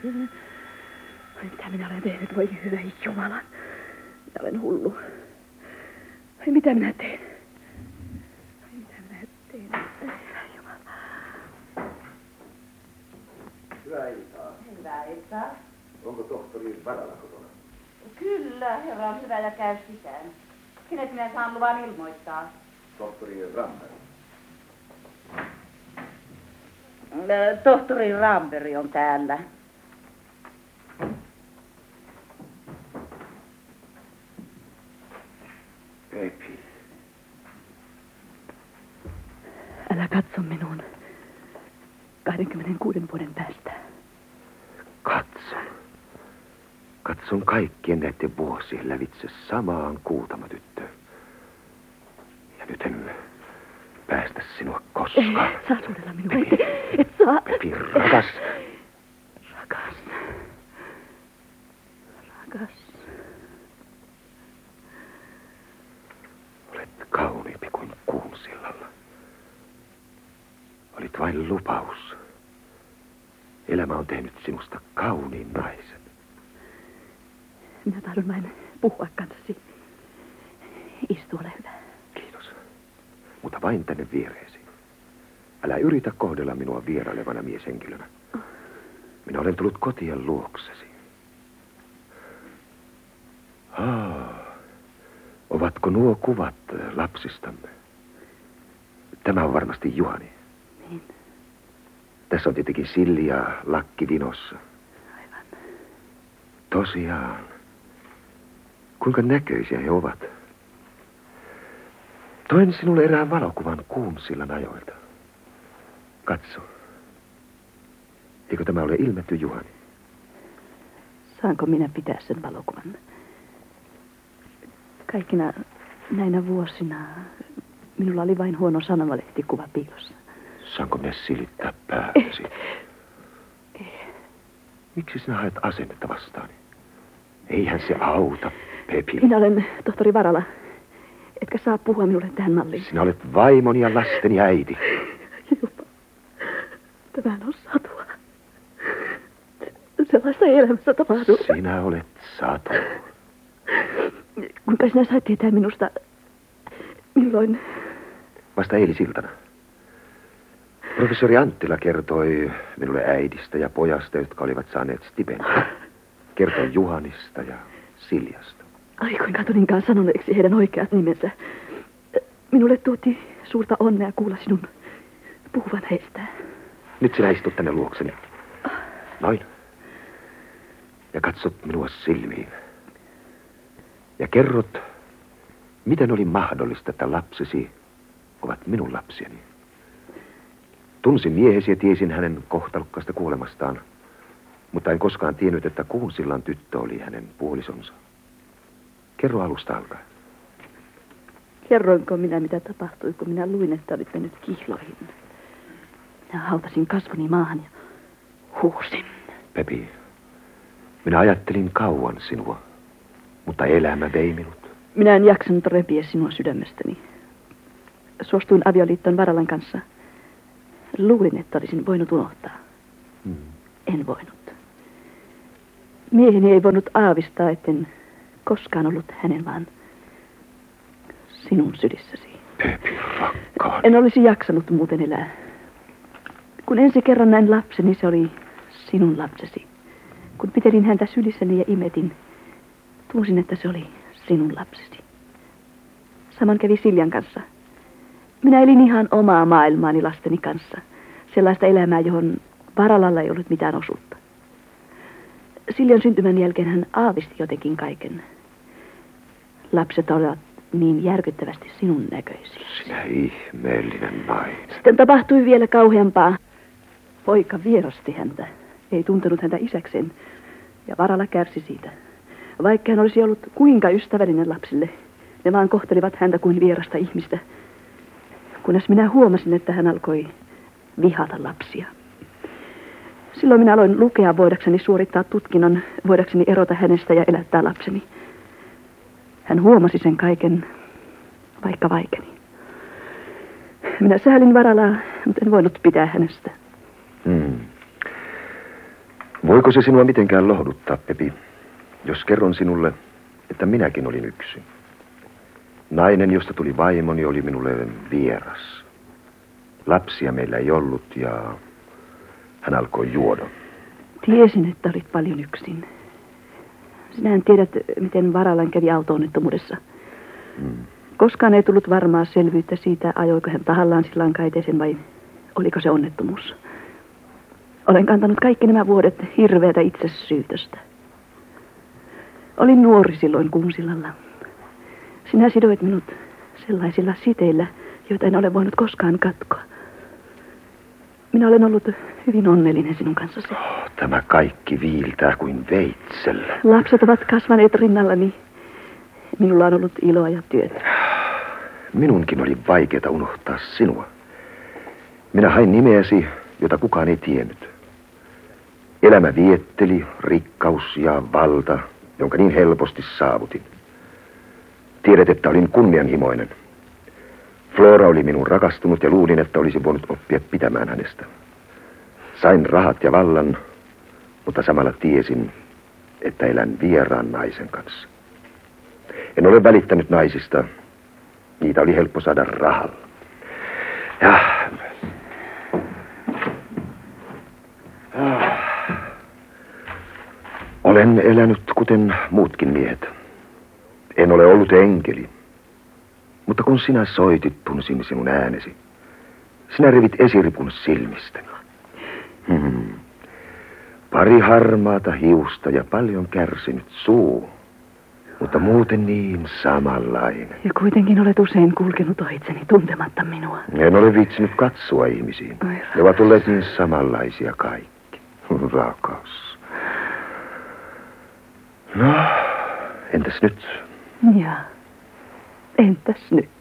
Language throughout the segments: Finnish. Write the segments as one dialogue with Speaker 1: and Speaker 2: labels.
Speaker 1: Mitä minä olen tehnyt, voi hyvä Jumala. Minä olen hullu. Mitä minä teen? Hyvä Jumala.
Speaker 2: Hyvää iltaa.
Speaker 3: Hyvää iltaa.
Speaker 2: Onko tohtori Varala kotona?
Speaker 3: Kyllä, herra on hyvä ja käy sisään. Kenet minä saan luvan ilmoittaa?
Speaker 2: Tohtori Ramberg.
Speaker 3: Tohtori Ramberg on täällä.
Speaker 2: Pepi.
Speaker 1: Älä katso minuun. 26 vuoden päästä.
Speaker 2: Katson kaikkien näiden vuosien lävitse samaan kuutamatyttöön. Ja nyt en päästä sinua koskaan.
Speaker 1: Saa suudella minua. Et saa.
Speaker 2: Pepi, rakas.
Speaker 1: Rakas.
Speaker 2: Olet kauniimpi kuin kuun sillalla. Olit vain lupaus. Elämä on tehnyt sinusta kauniin naisen.
Speaker 1: Minä tahdon vain puhua kanssasi. Istu, ole hyvä.
Speaker 2: Kiitos. Mutta vain tänne viereesi. Älä yritä kohdella minua vierailevana mieshenkilönä. Minä olen tullut kotien luoksesi. Ovatko nuo kuvat lapsistamme? Tämä on varmasti Juhani.
Speaker 1: Niin.
Speaker 2: Tässä on tietenkin Silja lakki vinossa.
Speaker 1: Aivan.
Speaker 2: Tosiaan. Kuinka näköisiä he ovat? Toin sinulle erään valokuvan Kuunsillan ajoilta. Katso. Eikö tämä ole ilmetty Juhani?
Speaker 1: Saanko minä pitää sen valokuvan? Kaikkina näinä vuosina minulla oli vain huono sanomalehtikuva piilossa.
Speaker 2: Saanko minä silittää pääsi?
Speaker 1: Ei.
Speaker 2: Miksi sinä haet asennetta vastaani? Eihän se auta, Pepi.
Speaker 1: Minä olen tohtori Varala. Etkä saa puhua minulle tähän malliin.
Speaker 2: Sinä olet vaimoni ja lasteni äiti.
Speaker 1: Jumala, tämähän on satua. Sellaista ei elämässä tapahdu.
Speaker 2: Sinä olet satu.
Speaker 1: Kuinka sinä sait tietää minusta? Milloin?
Speaker 2: Vasta eilisiltana. Professori Anttila kertoi minulle äidistä ja pojasta, jotka olivat saaneet stipendia. Kertoi Juhanista ja Siljasta.
Speaker 1: Ai kuinka tulinkaan sanoneeksi heidän oikeat nimensä. Minulle tuotti suurta onnea kuulla sinun puhuvan heistä.
Speaker 2: Nyt sinä istut tänne luokseni. Noin. Ja katsot minua silmiin. Ja kerrot, miten oli mahdollista, että lapsesi ovat minun lapsiani. Tunsin miehesi ja tiesin hänen kohtalokkaasta kuolemastaan, mutta en koskaan tiennyt, että Kuunsillan tyttö oli hänen puolisonsa. Kerro alusta alkaen.
Speaker 1: Kerroinko minä, mitä tapahtui, kun minä luin, että olit mennyt kihloihin? Minä hautasin kasvoni maahan ja huusin.
Speaker 2: Pepi, minä ajattelin kauan sinua, mutta elämä vei minut.
Speaker 1: Minä en jaksanut repiä sinua sydämestäni. Suostuin avioliittoon Varalan kanssa. Luulin, että olisin voinut unohtaa. En voinut. Mieheni ei voinut aavistaa, etten koskaan ollut hänen, vaan sinun sydissäsi.
Speaker 2: Pepi, rakkaani.
Speaker 1: En olisi jaksanut muuten elää. Kun ensi kerran näin lapseni, se oli sinun lapsesi. Kun pitelin häntä sylissäni ja imetin, tunsin, että se oli sinun lapsesi. Saman kävi Siljan kanssa. Minä elin ihan omaa maailmaani lasteni kanssa. Sellaista elämää, johon Varalalla ei ollut mitään osuutta. Siljan syntymän jälkeen hän aavisti jotenkin kaiken. Lapset olivat niin järkyttävästi sinun näköisiä.
Speaker 2: Sinä ihmeellinen nainen.
Speaker 1: Sitten tapahtui vielä kauheampaa. Poika vierasti häntä. Ei tuntenut häntä isäkseen. Ja Varala kärsi siitä. Vaikka hän olisi ollut kuinka ystävällinen lapsille, ne vaan kohtelivat häntä kuin vierasta ihmistä. Kunnes minä huomasin, että hän alkoi vihata lapsia. Silloin minä aloin lukea voidakseni suorittaa tutkinnon, voidakseni erota hänestä ja elättää lapseni. Hän huomasi sen kaiken, vaikka vaikeni. Minä säälin Varalaa, mutta en voinut pitää hänestä.
Speaker 2: Voiko se sinua mitenkään lohduttaa, Pepi, jos kerron sinulle, että minäkin olin yksin? Nainen, josta tuli vaimoni, oli minulle vieras. Lapsia meillä ei ollut ja hän alkoi juoda.
Speaker 1: Tiesin, että olit paljon yksin. Sinähän tiedät, miten Varalan kävi auto-onnettomuudessa. Koskaan ei tullut varmaa selvyyttä siitä, ajoiko hän tahallaan sillan kaiteeseen vai oliko se onnettomuus. Olen kantanut kaikki nämä vuodet hirveätä itsesyytöstä. Olin nuori silloin Kuusillalla. Sinä sidoit minut sellaisilla siteillä, joita en ole voinut koskaan katkoa. Minä olen ollut hyvin onnellinen sinun kanssasi.
Speaker 2: Tämä kaikki viiltää kuin veitsellä.
Speaker 1: Lapset ovat kasvaneet rinnallani. Minulla on ollut iloa ja työtä.
Speaker 2: Minunkin oli vaikeaa unohtaa sinua. Minä hain nimeäsi, jota kukaan ei tiennyt. Elämä vietteli, rikkaus ja valta, jonka niin helposti saavutin. Tiedät, että olin kunnianhimoinen. Flora oli minun rakastunut ja luulin, että olisin voinut oppia pitämään hänestä. Sain rahat ja vallan, mutta samalla tiesin, että elän vieraan naisen kanssa. En ole välittänyt naisista. Niitä oli helppo saada rahalla. Olen elänyt kuten muutkin miehet. En ole ollut enkeli. Mutta kun sinä soitit, tunsin sinun äänesi. Sinä revit esiripun silmistäni. Pari harmaata hiusta ja paljon kärsinyt suu. Mutta muuten niin samanlainen.
Speaker 1: Ja kuitenkin olet usein kulkenut ohitseni tuntematta minua.
Speaker 2: En ole viitsinyt katsoa ihmisiin. Ne ovat olleet niin samanlaisia kaikki. Rakas. No, entäs nyt?
Speaker 1: Ja, entäs nyt?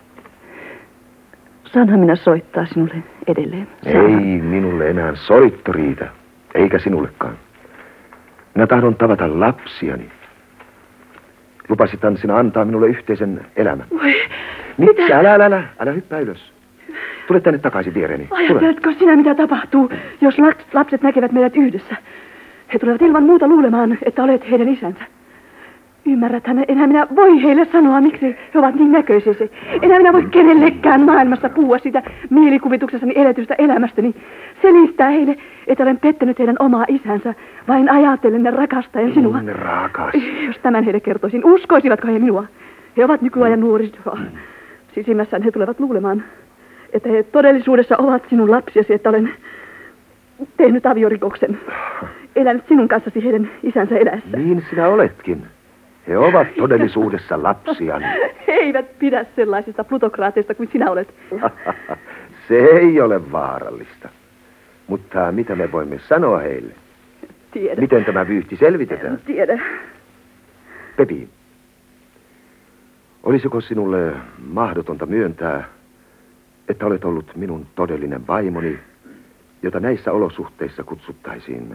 Speaker 1: Saanhan minä soittaa sinulle edelleen?
Speaker 2: Ei minulle enää soitto riitä, eikä sinullekaan. Minä tahdon tavata lapsiani. Lupasithan sinä antaa minulle yhteisen elämän.
Speaker 1: Voi,
Speaker 2: mitä? Älä hyppää ylös. Tule tänne takaisin viereeni.
Speaker 1: Ajatteletko sinä, mitä tapahtuu, jos lapset näkevät meidät yhdessä? He tulevat ilman muuta luulemaan, että olet heidän isänsä. Ymmärräthän, enää minä voi heille sanoa, miksi he ovat niin näköisesi. Enää minä voi kenellekään maailmassa puhua siitä mielikuvituksessani eletystä elämästäni. Selistää heille, että olen pettänyt heidän omaa isänsä, vain ajatellen ja rakastaen sinua.
Speaker 2: Rakas.
Speaker 1: Jos tämän heille kertoisin, uskoisivatko he minua? He ovat nykyajan nuorisoa. Sisimmässään he tulevat luulemaan, että he todellisuudessa ovat sinun lapsiasi, että olen tehnyt aviorikoksen. Elänyt sinun kanssasi heidän isänsä eläessä.
Speaker 2: Niin sinä oletkin. He ovat todellisuudessa lapsiani.
Speaker 1: He eivät pidä sellaisista plutokraateista kuin sinä olet.
Speaker 2: Se ei ole vaarallista. Mutta mitä me voimme sanoa heille?
Speaker 1: Tiedä.
Speaker 2: Miten tämä vyyhti selvitetään?
Speaker 1: En tiedä.
Speaker 2: Pepi, olisiko sinulle mahdotonta myöntää, että olet ollut minun todellinen vaimoni, jota näissä olosuhteissa kutsuttaisiin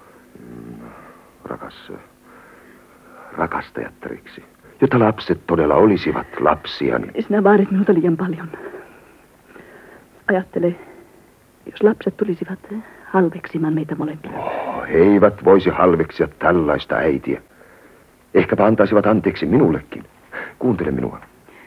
Speaker 2: rakastajattariksi, jotta lapset todella olisivat lapsiani.
Speaker 1: Sinä vaadit minulta liian paljon. Ajattele, jos lapset tulisivat halveksimaan meitä molempia.
Speaker 2: He eivät voisi halveksia tällaista äitiä. Ehkäpä antaisivat anteeksi minullekin. Kuuntele minua.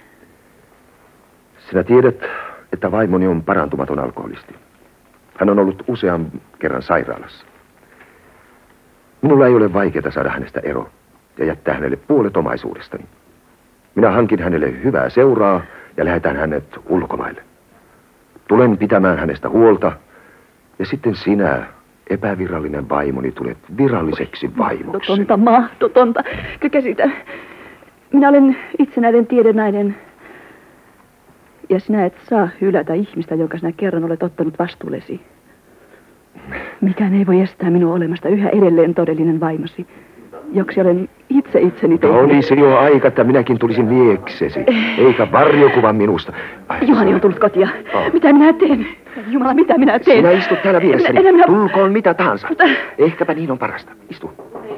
Speaker 2: Sinä tiedät, että vaimoni on parantumaton alkoholisti. Hän on ollut usean kerran sairaalassa. Minulla ei ole vaikeaa saada hänestä ero ja jättää hänelle puolet omaisuudestani. Minä hankin hänelle hyvää seuraa ja lähetän hänet ulkomaille. Tulen pitämään hänestä huolta ja sitten sinä, epävirallinen vaimoni, tulet viralliseksi vaimoksi.
Speaker 1: Mahdotonta. Käsitä. Minä olen itsenäinen tiedenainen ja sinä et saa hylätä ihmistä, jonka sinä kerran olet ottanut vastuullesi. Mikään ei voi estää minua olemasta yhä edelleen todellinen vaimosi, joksi olen itse itseni tehnyt.
Speaker 2: Olisi jo aika, että minäkin tulisin mieksesi, eikä varjokuva minusta.
Speaker 1: Juhani on tullut kotia. Mitä minä teen? Jumala, mitä minä teen?
Speaker 2: Sinä istut täällä vieressäni. Tulkoon mitä tahansa. Ehkäpä niin on parasta. Istu.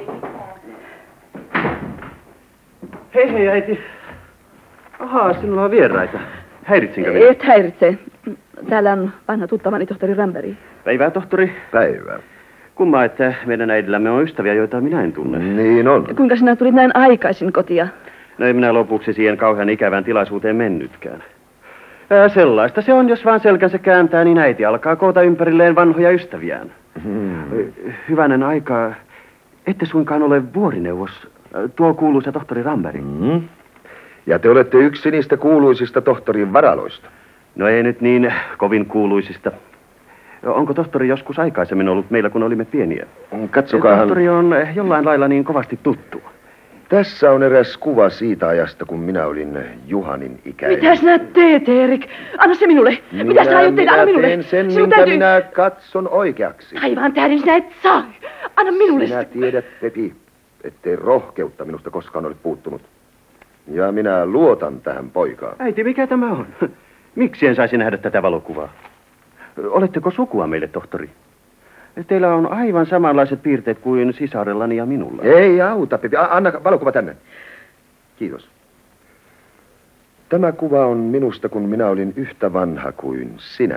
Speaker 4: Hei äiti. Ahaa, sinulla on vieraita. Häiritsinkö minä?
Speaker 1: Et häiritse. Täällä on vanha tuttavani tohtori Ramberg.
Speaker 4: Päivää, tohtori.
Speaker 2: Päivää.
Speaker 4: Kummaa, että meidän äidillämme on ystäviä, joita minä en tunne.
Speaker 2: Niin on.
Speaker 1: Kuinka sinä tulit näin aikaisin kotia?
Speaker 4: No ei minä lopuksi siihen kauhean ikävään tilaisuuteen mennytkään. Sellaista se on, jos vaan selkänsä kääntää, niin äiti alkaa koota ympärilleen vanhoja ystäviään. Hyvänen aika, ette suinkaan ole vuorineuvos, tuo kuuluisa tohtori Ramberg.
Speaker 2: Ja te olette yksi niistä kuuluisista tohtorin varaloista.
Speaker 4: No ei nyt niin kovin kuuluisista. Onko tohtori joskus aikaisemmin ollut meillä, kun olimme pieniä?
Speaker 2: Katsokaa.
Speaker 4: Tohtori on jollain lailla niin kovasti tuttu.
Speaker 2: Tässä on eräs kuva siitä ajasta, kun minä olin Juhanin ikäinen.
Speaker 1: Mitä sinä teet, Erik? Anna se minulle. Mitä sinä aiot tehdä? Anna minulle.
Speaker 2: Minä teen sen,
Speaker 1: Sinun
Speaker 2: minkä
Speaker 1: täytyy...
Speaker 2: minä katson oikeaksi.
Speaker 1: Aivan tähdin sinä et saa. Anna minulle.
Speaker 2: Sinä tiedät, Pepi, ettei rohkeutta minusta koskaan ole puuttunut. Ja minä luotan tähän poikaan.
Speaker 4: Äiti, mikä tämä on? Miksi en saisi nähdä tätä valokuvaa? Oletteko sukua meille, tohtori? Teillä on aivan samanlaiset piirteet kuin sisarellani ja minulla.
Speaker 2: Ei auta, Pepi. Anna valokuva tänne. Kiitos. Tämä kuva on minusta, kun minä olin yhtä vanha kuin sinä.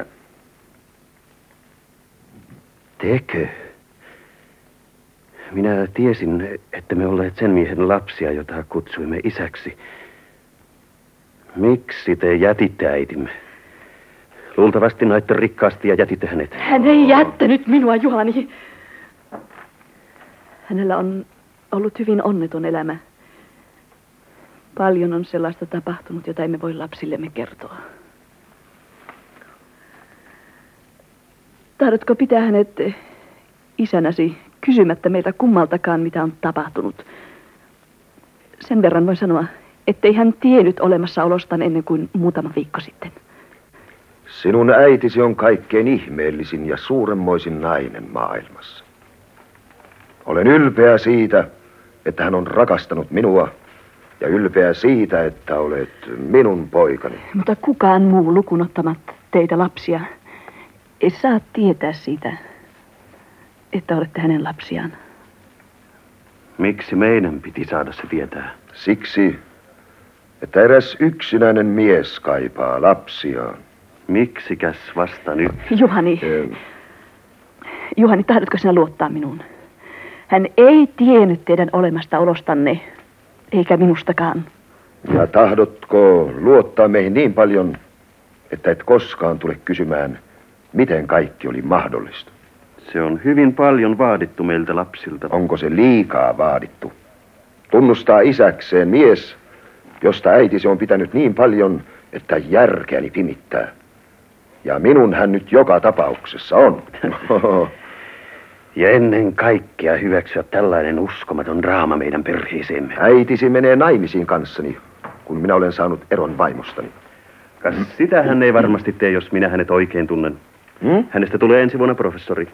Speaker 4: Tekö? Minä tiesin, että me olleet sen miehen lapsia, jota kutsuimme isäksi. Miksi te jätitte äitimme? Luultavasti naitte rikkaasti ja jätitte hänet.
Speaker 1: Hän ei jättänyt minua, Juhani. Hänellä on ollut hyvin onneton elämä. Paljon on sellaista tapahtunut, jota emme voi lapsillemme kertoa. Tahdotko pitää hänet isänäsi kysymättä meiltä kummaltakaan, mitä on tapahtunut? Sen verran voin sanoa, ettei hän tiennyt olemassaolostaan ennen kuin muutama viikko sitten.
Speaker 2: Sinun äitisi on kaikkein ihmeellisin ja suuremmoisin nainen maailmassa. Olen ylpeä siitä, että hän on rakastanut minua, ja ylpeä siitä, että olet minun poikani.
Speaker 1: Mutta kukaan muu lukunottamatta teitä lapsia ei saa tietää siitä, että olette hänen lapsiaan.
Speaker 4: Miksi meidän piti saada se tietää?
Speaker 2: Siksi, että eräs yksinäinen mies kaipaa lapsiaan.
Speaker 4: Miksikäs vasta nyt?
Speaker 1: Juhani, Juhani, tahdotko sinä luottaa minuun? Hän ei tiennyt teidän olemassaolostanne, eikä minustakaan.
Speaker 2: Ja tahdotko luottaa meihin niin paljon, että et koskaan tule kysymään, miten kaikki oli mahdollista?
Speaker 4: Se on hyvin paljon vaadittu meiltä lapsilta.
Speaker 2: Onko se liikaa vaadittu? Tunnustaa isäkseen mies, josta äitisi on pitänyt niin paljon, että järkeäni pimittää. Ja minun hän nyt joka tapauksessa on.
Speaker 4: Ja ennen kaikkea hyväksyä tällainen uskomaton draama meidän perheeseemme.
Speaker 2: Äitisi menee naimisiin kanssani, kun minä olen saanut eron vaimostani.
Speaker 4: Kas sitä hän ei varmasti tee, jos minä hänet oikein tunnen. Hänestä tulee ensi vuonna professori.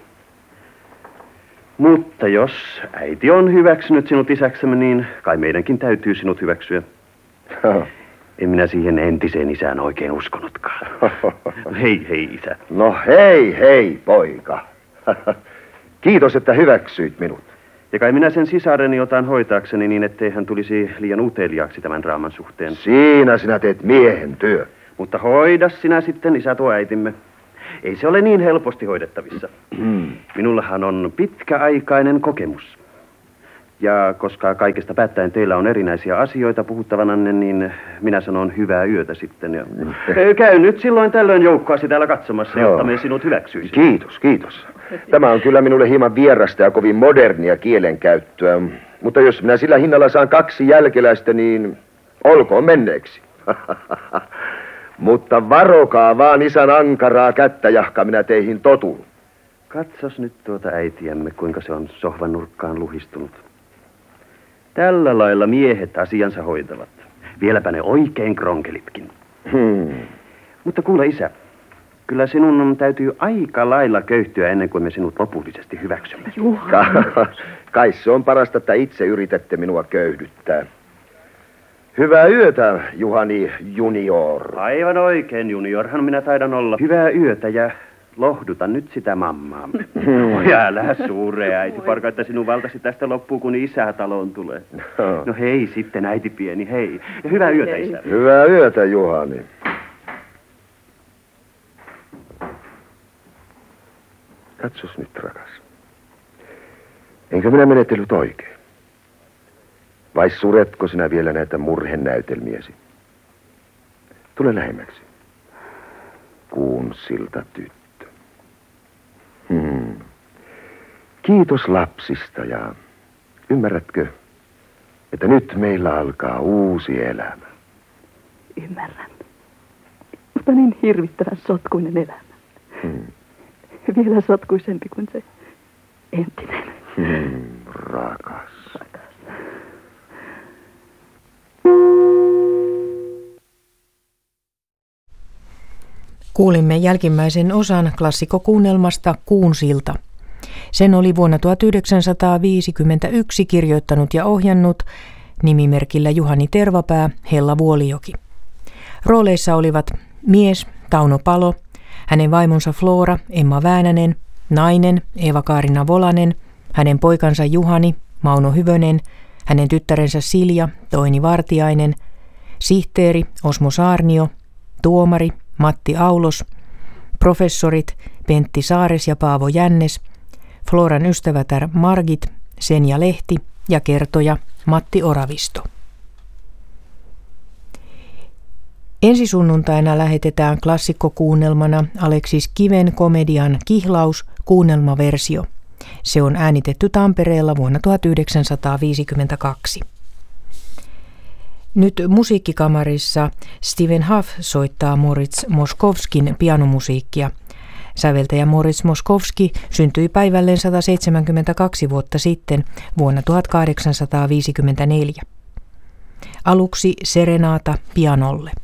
Speaker 4: Mutta jos äiti on hyväksynyt sinut isäksemme, niin kai meidänkin täytyy sinut hyväksyä. En minä siihen entiseen isään oikein uskonutkaan. Hei, isä.
Speaker 2: No hei, poika. Kiitos, että hyväksyit minut.
Speaker 4: Ja kai minä sen sisareni otan hoitaakseni niin, ettei hän tulisi liian uteliaaksi tämän draaman suhteen.
Speaker 2: Siinä sinä teet miehen työ.
Speaker 4: Mutta hoida sinä sitten, isä tuo äitimme. Ei se ole niin helposti hoidettavissa. Minullahan on pitkäaikainen kokemus. Ja koska kaikesta päättäen teillä on erinäisiä asioita puhuttavananne, niin minä sanon hyvää yötä sitten. Ja käy nyt silloin tällöin joukkoasi täällä katsomassa, jotta me sinut hyväksyisimme.
Speaker 2: Kiitos. Tämä on kyllä minulle hieman vierasta ja kovin modernia kielenkäyttöä. Mutta jos minä sillä hinnalla saan 2 jälkeläistä, niin olkoon menneeksi. Mutta varokaa vaan isän ankaraa kättä, jahka minä teihin totun.
Speaker 4: Katsos nyt tuota äitiämme, kuinka se on sohvan nurkkaan luhistunut. Tällä lailla miehet asiansa hoitavat. Vieläpä ne oikein kronkelitkin. Mutta kuule, isä, kyllä sinun täytyy aika lailla köyhtyä ennen kuin me sinut lopullisesti hyväksymme.
Speaker 2: Kai se on parasta, että itse yritätte minua köyhdyttää. Hyvää yötä, Juhani junior.
Speaker 4: Aivan oikein, juniorhan minä taidan olla. Hyvää yötä ja lohduta nyt sitä mammaamme. Älä suure äiti, parka, että sinun valtasi tästä loppuu, kun isä taloon tulee. No hei sitten, äiti pieni, hei. Ja hyvää yötä, isä.
Speaker 2: Hyvää yötä, Juhani. Katsos nyt, rakas. Enkö minä menetellyt oikein? Vai suretko sinä vielä näitä murhenäytelmiäsi? Tule lähemmäksi. Kuunsilta tyttö. Kiitos lapsista ja ymmärrätkö, että nyt meillä alkaa uusi elämä.
Speaker 1: Ymmärrän. Mutta niin hirvittävän sotkuinen elämä. Vielä sotkuisempi kuin se entinen.
Speaker 2: Rakas.
Speaker 5: Kuulimme jälkimmäisen osan klassikkokuunnelmasta Kuunsilta. Sen oli vuonna 1951 kirjoittanut ja ohjannut nimimerkillä Juhani Tervapää, Hella Vuolijoki. Rooleissa olivat mies Tauno Palo, hänen vaimonsa Flora, Emma Väänänen, nainen Eeva-Kaarina Volanen, hänen poikansa Juhani, Mauno Hyvönen, hänen tyttärensä Silja, Toini Vartiainen, sihteeri Osmo Saarnio, tuomari Matti Aulos, professorit Pentti Saares ja Paavo Jännes, Floran ystävätär Margit, Senja Lehti ja kertoja Matti Oravisto. Ensi sunnuntaina lähetetään klassikkokuunnelmana Aleksis Kiven komedian Kihlaus kuunnelmaversio. Se on äänitetty Tampereella vuonna 1952. Nyt musiikkikamarissa Stephen Huff soittaa Moritz Moskowskin pianomusiikkia. Säveltäjä Moritz Moskowski syntyi päivälleen 172 vuotta sitten vuonna 1854. Aluksi serenaata pianolle.